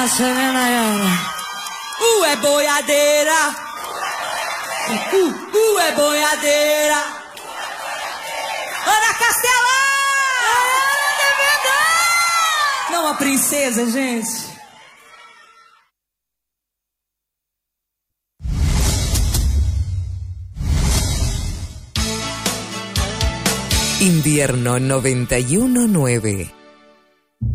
É boiadeira. É boiadeira. Ana Castela! Não, a princesa, gente. Invierno 91.9.